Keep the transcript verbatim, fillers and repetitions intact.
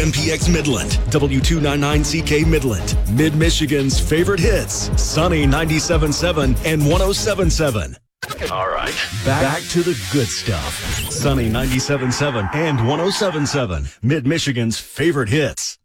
M P X Midland, W two ninety-nine C K Midland, Mid-Michigan's favorite hits, Sunny ninety-seven point seven and one oh seven point seven. All right. Back, back to the good stuff. Sunny ninety-seven point seven and one oh seven point seven, Mid-Michigan's favorite hits.